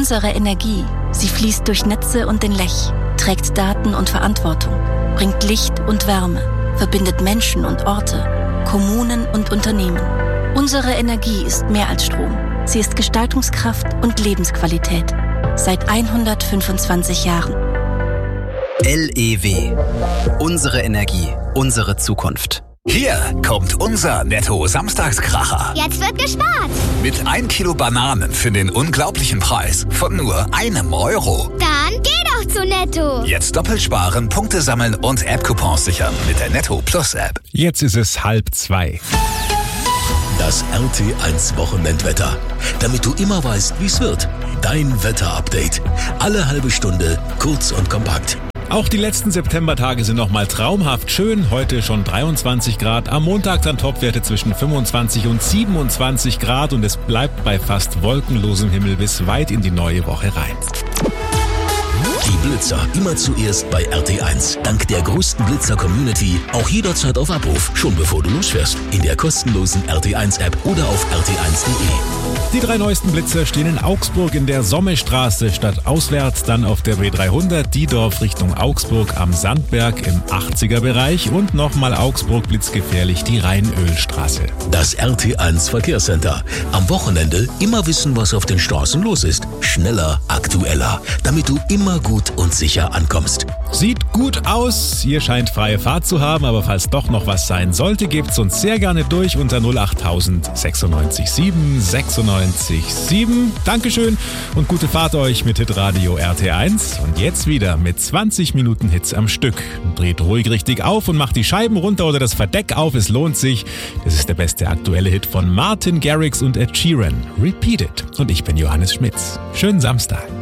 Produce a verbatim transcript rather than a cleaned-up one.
Unsere Energie, sie fließt durch Netze und den Lech, trägt Daten und Verantwortung, bringt Licht und Wärme, verbindet Menschen und Orte, Kommunen und Unternehmen. Unsere Energie ist mehr als Strom. Sie ist Gestaltungskraft und Lebensqualität. Seit hundertfünfundzwanzig Jahren. L E W. Unsere Energie, unsere Zukunft. Hier kommt unser Netto-Samstagskracher. Jetzt wird gespart. Mit ein Kilo Bananen für den unglaublichen Preis von nur einem Euro. Dann geh doch zu Netto. Jetzt doppelt sparen, Punkte sammeln und App-Coupons sichern mit der Netto Plus App. Jetzt ist es halb zwei. Das R T eins Wochenendwetter. Damit du immer weißt, wie es wird. Dein Wetterupdate. Alle halbe Stunde, kurz und kompakt. Auch die letzten Septembertage sind nochmal traumhaft schön. Heute schon dreiundzwanzig Grad. Am Montag dann Topwerte zwischen fünfundzwanzig und siebenundzwanzig Grad. Und es bleibt bei fast wolkenlosem Himmel bis weit in die neue Woche rein. Die Blitzer immer zuerst bei R T eins. Dank der größten Blitzer-Community auch jederzeit auf Abruf. Schon bevor du losfährst. In der kostenlosen R T eins App oder auf r t eins punkt de. Die drei neuesten Blitzer stehen in Augsburg in der Sommestraße statt auswärts, dann auf der B dreihundert Diedorf Richtung Augsburg am Sandberg im achtziger Bereich und nochmal Augsburg blitzgefährlich die Rheinölstraße. Das R T eins Verkehrscenter. Am Wochenende immer wissen, was auf den Straßen los ist. Schneller, aktueller, damit du immer gut und sicher ankommst. Sieht gut aus. Ihr scheint freie Fahrt zu haben, aber falls doch noch was sein sollte, gebt's uns sehr gerne durch unter null acht null null sechs sieben sechsundneunzig sieben. Dankeschön und gute Fahrt euch mit Hitradio R T eins. Und jetzt wieder mit zwanzig Minuten Hits am Stück. Dreht ruhig richtig auf und macht die Scheiben runter oder das Verdeck auf, es lohnt sich. Das ist der beste aktuelle Hit von Martin Garrix und Ed Sheeran. Repeat It. Und ich bin Johannes Schmitz. Schönen Samstag.